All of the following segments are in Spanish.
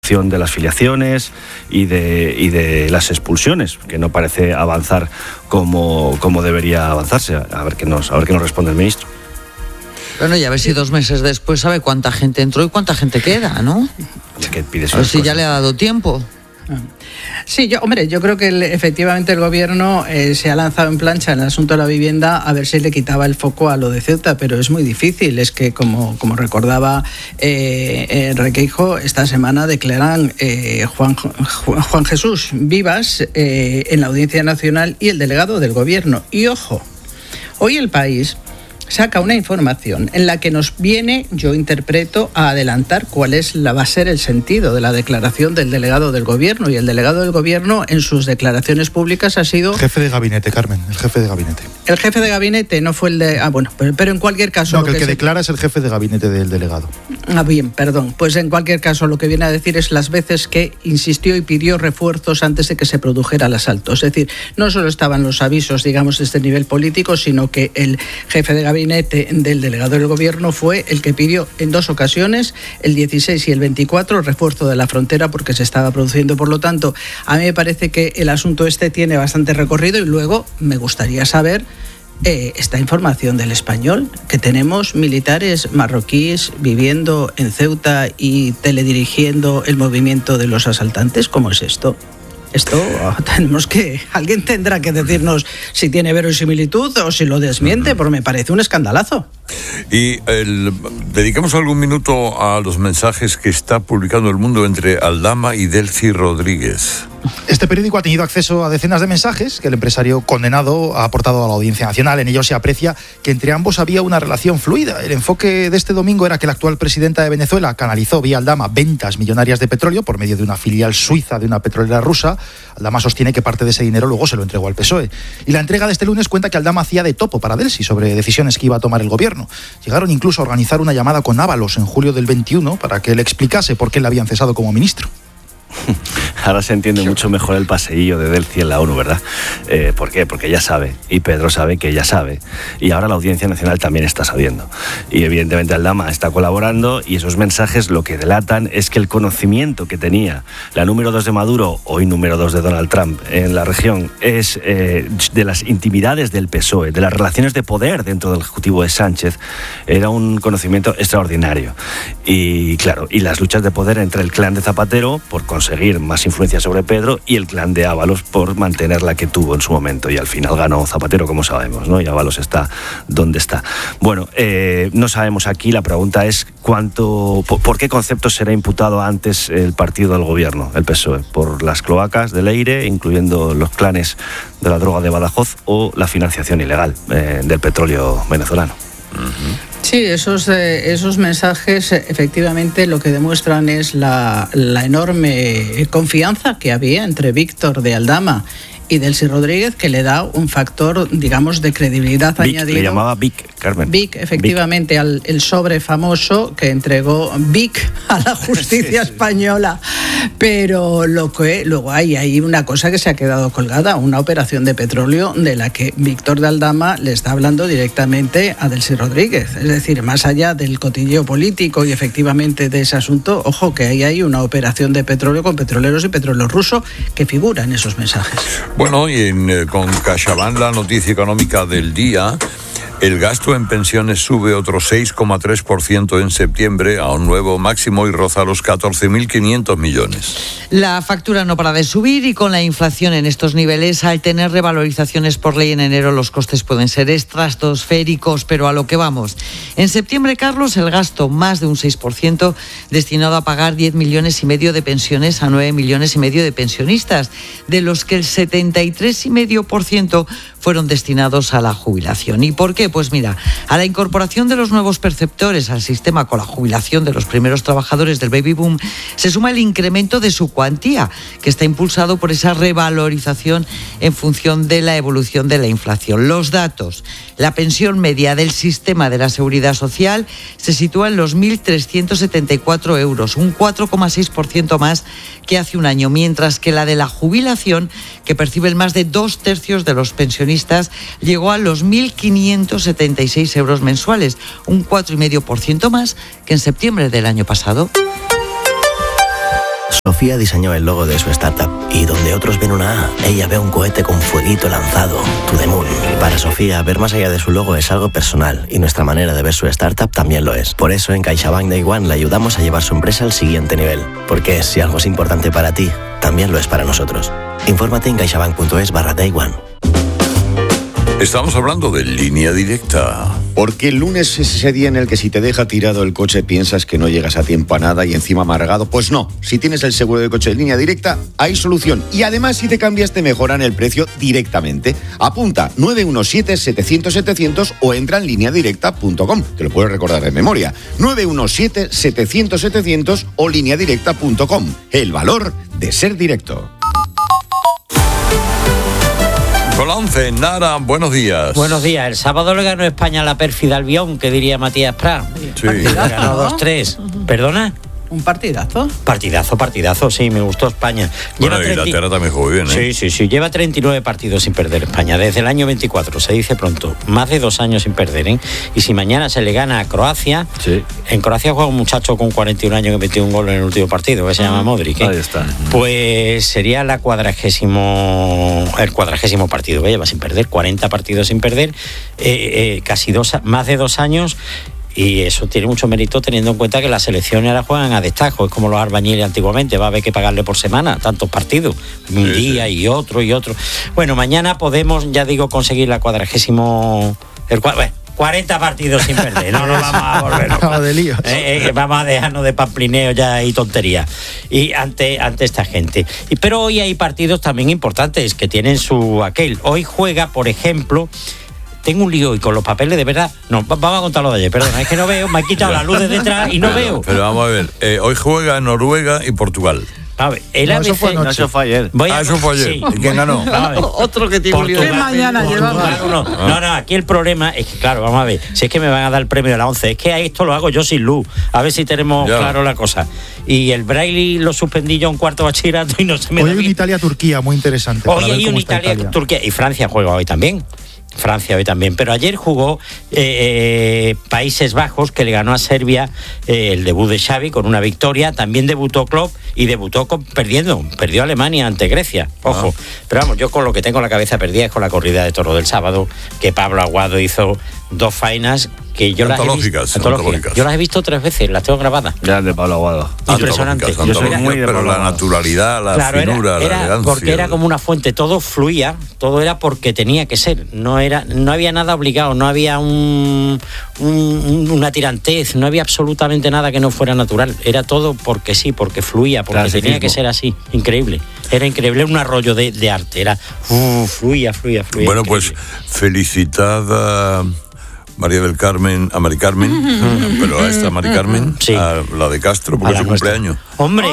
reducción de las filiaciones y de las expulsiones, que no parece avanzar como debería avanzarse. A ver qué nos responde el ministro. Bueno, y a ver si 2 meses después sabe cuánta gente entró y cuánta gente queda, ¿no? Es que pides a ver si ya le ha dado tiempo. Sí, yo creo que efectivamente el gobierno se ha lanzado en plancha en el asunto de la vivienda a ver si le quitaba el foco a lo de Ceuta, pero es muy difícil. Es que, como recordaba Requeijo, esta semana declaran Juan Jesús Vivas en la Audiencia Nacional y el delegado del gobierno. Y ojo, hoy El País saca una información en la que nos viene, yo interpreto, a adelantar cuál va a ser el sentido de la declaración del delegado del gobierno. Y el delegado del gobierno, en sus declaraciones públicas, ha sido... Jefe de gabinete, Carmen, el jefe de gabinete. El jefe de gabinete no fue el de... bueno, pero en cualquier caso... No, que el que declara es el jefe de gabinete del delegado. Bien, perdón. Pues en cualquier caso lo que viene a decir es las veces que insistió y pidió refuerzos antes de que se produjera el asalto. Es decir, no solo estaban los avisos, digamos, de este nivel político, sino que el jefe de gabinete del delegado del gobierno fue el que pidió en 2 ocasiones, el 16 y el 24, el refuerzo de la frontera porque se estaba produciendo. Por lo tanto, a mí me parece que el asunto tiene bastante recorrido. Y luego me gustaría saber esta información del Español, que tenemos militares marroquíes viviendo en Ceuta y teledirigiendo el movimiento de los asaltantes. ¿Cómo es esto? Esto alguien tendrá que decirnos si tiene verosimilitud o si lo desmiente, porque me parece un escandalazo. Y dedicamos algún minuto a los mensajes que está publicando El Mundo entre Aldama y Delcy Rodríguez. Este periódico ha tenido acceso a decenas de mensajes que el empresario condenado ha aportado a la Audiencia Nacional. En ellos se aprecia que entre ambos había una relación fluida. El enfoque de este domingo era que la actual presidenta de Venezuela canalizó vía Aldama ventas millonarias de petróleo por medio de una filial suiza de una petrolera rusa. Aldama sostiene que parte de ese dinero luego se lo entregó al PSOE. Y la entrega de este lunes cuenta que Aldama hacía de topo para Delcy sobre decisiones que iba a tomar el gobierno. Llegaron incluso a organizar una llamada con Ábalos en julio del 21 para que le explicase por qué le habían cesado como ministro. Ahora se entiende mucho mejor el paseillo de Delcy en la ONU, ¿verdad? ¿Por qué? Porque ella sabe, y Pedro sabe que ella sabe, y ahora la Audiencia Nacional también está sabiendo. Y evidentemente Aldama está colaborando, y esos mensajes lo que delatan es que el conocimiento que tenía la número 2 de Maduro, hoy número 2 de Donald Trump, en la región, es de las intimidades del PSOE, de las relaciones de poder dentro del Ejecutivo de Sánchez, era un conocimiento extraordinario. Y claro, y las luchas de poder entre el clan de Zapatero, por conseguir más influencia sobre Pedro, y el clan de Ábalos por mantener la que tuvo en su momento, y al final ganó Zapatero, como sabemos, ¿no? Y Ábalos está donde está. Bueno, no sabemos aquí, la pregunta es ¿por qué concepto será imputado antes el partido del gobierno, el PSOE? ¿Por las cloacas del Eire, incluyendo los clanes de la droga de Badajoz, o la financiación ilegal del petróleo venezolano? Sí, esos mensajes efectivamente lo que demuestran es la enorme confianza que había entre Víctor de Aldama y Delcy Rodríguez, que le da un factor, digamos, de credibilidad Vic, añadido. Le llamaba Vic, Carmen. Vic, efectivamente, el sobre famoso que entregó Vic a la justicia española. Pero luego hay una cosa que se ha quedado colgada, una operación de petróleo de la que Víctor de Aldama le está hablando directamente a Delcy Rodríguez. Es decir, más allá del cotilleo político y efectivamente de ese asunto, ojo que ahí hay una operación de petróleo con petroleros y petróleo ruso que figura en esos mensajes. Bueno, y con CaixaBank, la noticia económica del día: el gasto en pensiones sube otro 6,3% en septiembre a un nuevo máximo y roza los 14.500 millones. La factura no para de subir, y con la inflación en estos niveles, al tener revalorizaciones por ley en enero, los costes pueden ser estratosféricos, pero a lo que vamos. En septiembre, Carlos, el gasto más de un 6% destinado a pagar 10,5 millones de pensiones a 9,5 millones de pensionistas, de los que el 73,5% fueron destinados a la jubilación. ¿Y por qué? Pues mira, a la incorporación de los nuevos perceptores al sistema con la jubilación de los primeros trabajadores del baby boom se suma el incremento de su cuantía, que está impulsado por esa revalorización en función de la evolución de la inflación. Los datos: la pensión media del sistema de la Seguridad Social se sitúa en los 1.374 euros, un 4,6% más que hace un año, mientras que la de la jubilación, que perciben más de 2/3 de los pensionistas, llegó a los 1.576 euros mensuales, un 4,5% más que en septiembre del año pasado. Sofía diseñó el logo de su startup y donde otros ven una A, ella ve un cohete con fueguito lanzado, to the moon. Para Sofía, ver más allá de su logo es algo personal y nuestra manera de ver su startup también lo es. Por eso en CaixaBank Day One le ayudamos a llevar su empresa al siguiente nivel. Porque si algo es importante para ti, también lo es para nosotros. Infórmate en caixabank.es/Day One. Estamos hablando de Línea Directa. Porque el lunes es ese día en el que si te deja tirado el coche piensas que no llegas a tiempo a nada y encima amargado. Pues no, si tienes el seguro de coche de Línea Directa, hay solución. Y además si te cambias te mejoran el precio directamente. Apunta 917-700-700 o entra en lineadirecta.com. Te lo puedes recordar de memoria. 917-700-700 o lineadirecta.com. El valor de ser directo. Con la 11, Nara, buenos días. Buenos días. El sábado le ganó España a la pérfida Albión, que diría Matías Prat. Sí. Le ganó 2-3. ¿Perdona? Un partidazo. Partidazo, sí, me gustó España. Bueno, Inglaterra también jugó bien, ¿eh? Sí, lleva 39 partidos sin perder España, desde el año 24, se dice pronto, más de 2 años sin perder, ¿eh? Y si mañana se le gana a Croacia, sí. En Croacia juega un muchacho con 41 años que metió un gol en el último partido, que se llama Modric, ¿eh? Ahí está. Pues sería el 40º partido que lleva sin perder, 40 partidos sin perder, más de 2 años. Y eso tiene mucho mérito teniendo en cuenta que las selecciones ahora juegan a destajo, es como los albañiles antiguamente, va a haber que pagarle por semana tantos partidos, un día sí. y otro. Bueno, mañana podemos, ya digo, conseguir la 40 partidos sin perder, no nos vamos a volver locos. De líos. Vamos a dejarnos de pamplineo ya y tonterías y ante esta gente. Pero hoy hay partidos también importantes que tienen su aquel. Hoy juega, por ejemplo... Tengo un lío y con los papeles de verdad. No, vamos a contarlo de ayer, perdona, es que no veo, me han quitado la luz de detrás y no veo. Pero vamos a ver, hoy juega Noruega y Portugal. A ver, el ABC... Eso fue ayer. Eso fue ayer. Sí. ¿Y quién ganó? Otro que tiene un lío. Mañana llevamos. No, aquí el problema es que, claro, vamos a ver, si es que me van a dar el premio de la 11, es que a esto lo hago yo sin luz, a ver si tenemos claro la cosa. Y el Braille lo suspendí yo en cuarto bachillerato y no se me da bien. Hoy hay un Italia-Turquía muy interesante. Hoy hay un Italia-Turquía y Francia juega hoy también. Pero ayer jugó Países Bajos, que le ganó a Serbia el debut de Xavi con una victoria. También debutó Klopp y debutó perdió Alemania ante Grecia, ojo. Pero vamos, yo con lo que tengo la cabeza perdida es con la corrida de toro del sábado, que Pablo Aguado hizo 2 faenas que yo antológicas. Yo las he visto 3 veces, las tengo grabadas. Grande Pablo Aguado. Impresionante. Yo soy muy de pero la naturalidad, la finura, la elegancia. Porque era como una fuente, todo fluía, todo era porque tenía que ser. No había nada obligado, no había una tirantez, no había absolutamente nada que no fuera natural. Era todo porque sí, porque fluía, porque tenía que ser así. Increíble. Era increíble, un arroyo de arte. Era fluía. Bueno, increíble. Pues felicitada María del Carmen, a Mari Carmen, pero a esta Mari Carmen, sí. a la de Castro, porque es su cumpleaños. ¡Hombre!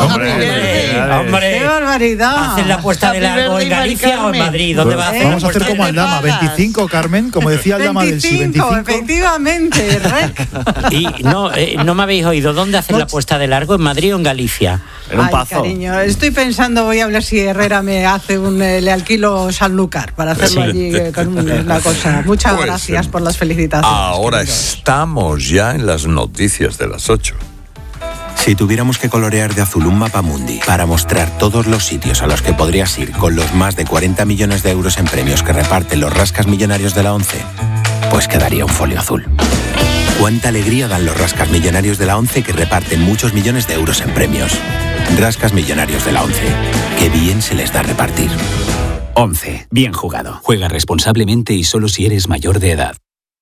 ¡Qué barbaridad! ¿Hacen la puesta de largo en Galicia o en Madrid? ¿Dónde va a hacer? Vamos a hacer como Aldama, 25, Carmen, como decía Aldama del sí, 25. Efectivamente, Y no me habéis oído, ¿dónde hacen la puesta de largo? ¿En Madrid o en Galicia? En un pazo. Cariño, estoy pensando, voy a hablar si Herrera me hace le alquilo Sanlúcar para hacerlo allí con una cosa. Muchas gracias por las felicitaciones. Ahora estamos ya en las noticias de las 8. Si tuviéramos que colorear de azul un mapa mundi para mostrar todos los sitios a los que podrías ir con los más de 40 millones de euros en premios que reparten los rascas millonarios de la 11, pues quedaría un folio azul. Cuánta alegría dan los rascas millonarios de la 11 que reparten muchos millones de euros en premios. Rascas millonarios de la 11. Qué bien se les da repartir. 11. Bien jugado. Juega responsablemente y solo si eres mayor de edad.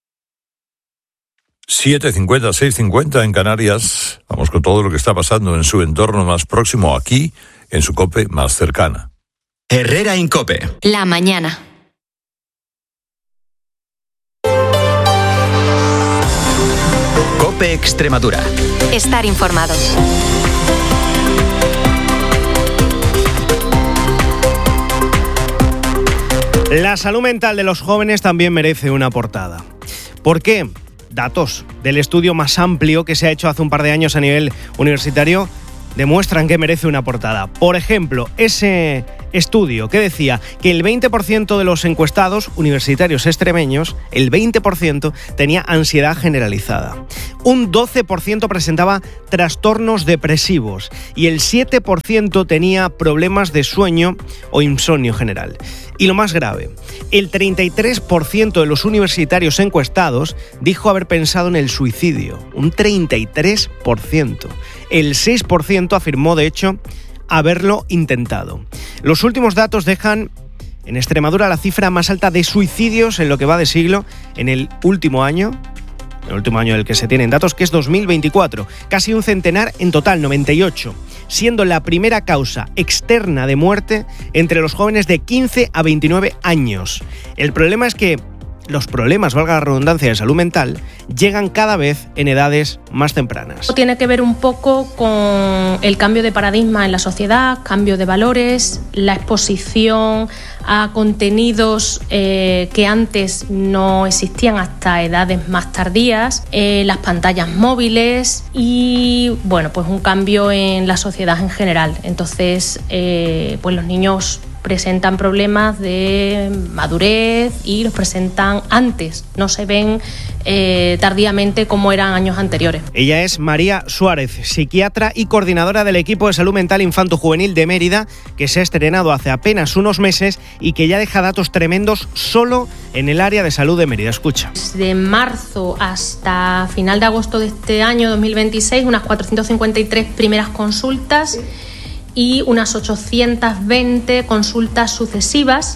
7:50, 6:50 en Canarias. Vamos con todo lo que está pasando en su entorno más próximo, aquí, en su COPE más cercana. Herrera en COPE. La mañana. COPE Extremadura. Estar informado. La salud mental de los jóvenes también merece una portada. ¿Por qué? Datos del estudio más amplio que se ha hecho hace un par de años a nivel universitario demuestran que merece una portada. Por ejemplo, ese estudio que decía que el 20% de los encuestados universitarios extremeños, el 20% tenía ansiedad generalizada. Un 12% presentaba trastornos depresivos y el 7% tenía problemas de sueño o insomnio general. Y lo más grave, el 33% de los universitarios encuestados dijo haber pensado en el suicidio. Un 33%. El 6% afirmó, de hecho, haberlo intentado. Los últimos datos dejan en Extremadura la cifra más alta de suicidios en lo que va de siglo en el último año del que se tienen datos, que es 2024. Casi un centenar en total, 98, siendo la primera causa externa de muerte entre los jóvenes de 15 a 29 años. El problema es que los problemas, valga la redundancia, de salud mental llegan cada vez en edades más tempranas. Tiene que ver un poco con el cambio de paradigma en la sociedad, cambio de valores, la exposición a contenidos que antes no existían hasta edades más tardías, las pantallas móviles y, bueno, pues un cambio en la sociedad en general. Entonces, pues los niños presentan problemas de madurez y los presentan antes, no se ven tardíamente como eran años anteriores. Ella es María Suárez, psiquiatra y coordinadora del equipo de salud mental infanto-juvenil de Mérida, que se ha estrenado hace apenas unos meses y que ya deja datos tremendos solo en el área de salud de Mérida. Escucha. De marzo hasta final de agosto de este año 2026, unas 453 primeras consultas y unas 820 consultas sucesivas.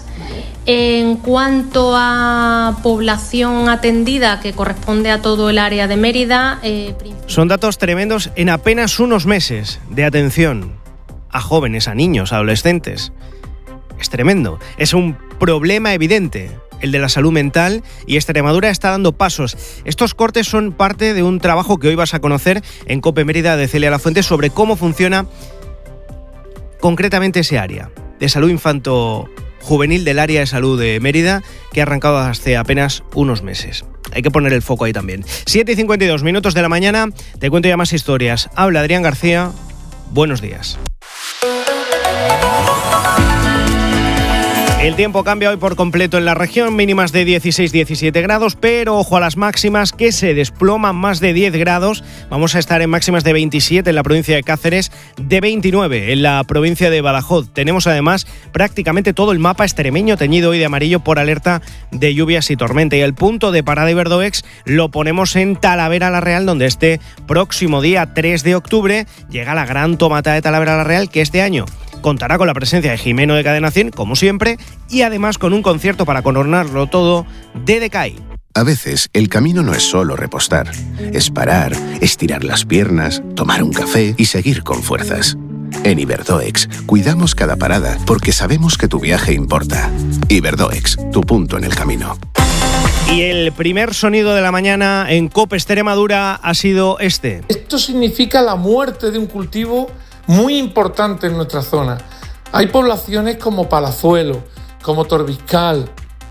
En cuanto a población atendida, que corresponde a todo el área de Mérida... Son datos tremendos en apenas unos meses de atención a jóvenes, a niños, a adolescentes. Es tremendo. Es un problema evidente, el de la salud mental, y Extremadura está dando pasos. Estos cortes son parte de un trabajo que hoy vas a conocer en COPE Mérida de Celia Lafuente sobre cómo funciona concretamente ese área de salud infanto-juvenil del área de salud de Mérida, que ha arrancado hace apenas unos meses. Hay que poner el foco ahí también. 7:52 de la mañana, te cuento ya más historias. Habla Adrián García, buenos días. El tiempo cambia hoy por completo en la región, mínimas de 16-17 grados, pero ojo a las máximas que se desploman más de 10 grados. Vamos a estar en máximas de 27 en la provincia de Cáceres, de 29 en la provincia de Badajoz. Tenemos además prácticamente todo el mapa extremeño teñido hoy de amarillo por alerta de lluvias y tormenta. Y el punto de parada Iberdoex lo ponemos en Talavera la Real, donde este próximo día 3 de octubre llega la gran tomata de Talavera la Real, que este año contará con la presencia de Jimeno de Cadena 100, como siempre, y además con un concierto para coronarlo todo de Decay. A veces el camino no es solo repostar, es parar, estirar las piernas, tomar un café y seguir con fuerzas. En Iberdoex cuidamos cada parada porque sabemos que tu viaje importa. Iberdoex, tu punto en el camino. Y el primer sonido de la mañana en COPE Extremadura ha sido este. Esto significa la muerte de un cultivo muy importante en nuestra zona. Hay poblaciones como Palazuelo, como Torbiscal,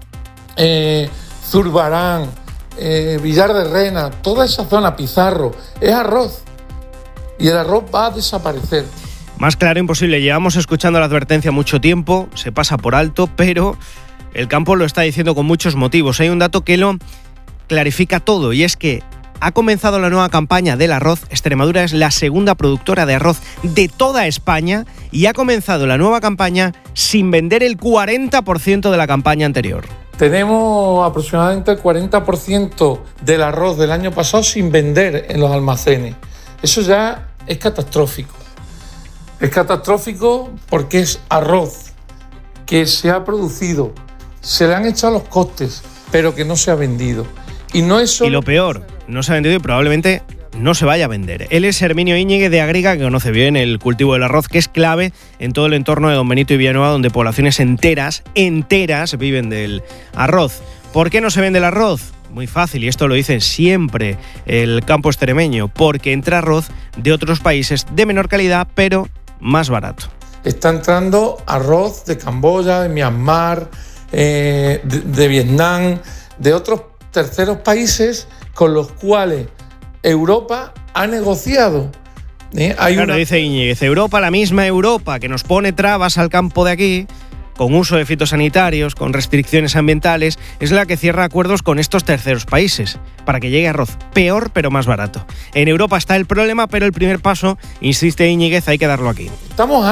Zurbarán, Villar de Rena, toda esa zona, Pizarro, es arroz. Y el arroz va a desaparecer. Más claro imposible. Llevamos escuchando la advertencia mucho tiempo, se pasa por alto, pero el campo lo está diciendo con muchos motivos. Hay un dato que lo clarifica todo, y es que ha comenzado la nueva campaña del arroz. Extremadura es la segunda productora de arroz de toda España y ha comenzado la nueva campaña sin vender el 40% de la campaña anterior. Tenemos aproximadamente el 40% del arroz del año pasado sin vender en los almacenes. Eso ya es catastrófico. Es catastrófico porque es arroz que se ha producido, se le han echado los costes, pero que no se ha vendido. Y no es solo... Y lo peor, no se ha vendido y probablemente no se vaya a vender. Él es Herminio Íñiguez de Agriga, que conoce bien el cultivo del arroz, que es clave en todo el entorno de Don Benito y Villanueva, donde poblaciones enteras viven del arroz. ¿Por qué no se vende el arroz? Muy fácil, y esto lo dice siempre el campo extremeño, porque entra arroz de otros países de menor calidad, pero más barato. Está entrando arroz de Camboya, de Myanmar, de Vietnam, de otros terceros países con los cuales Europa ha negociado Dice Íñiguez, Europa, la misma Europa que nos pone trabas al campo de aquí, con uso de fitosanitarios, con restricciones ambientales, es la que cierra acuerdos con estos terceros países, para que llegue arroz peor pero más barato. En Europa está el problema, pero el primer paso, insiste Íñiguez, hay que darlo aquí. Estamos